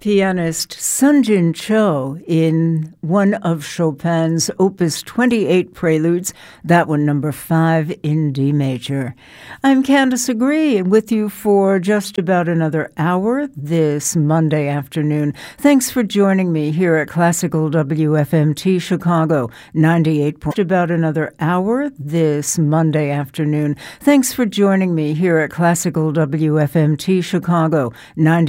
Pianist Sunjin Cho in one of Chopin's Opus 28 preludes, that one number 5 in D major. I'm Candace Agree with you for just about another hour this Monday afternoon. Thanks for joining me here at Classical WFMT Chicago 98. About another hour this Monday afternoon. Thanks for joining me here at Classical WFMT Chicago 98.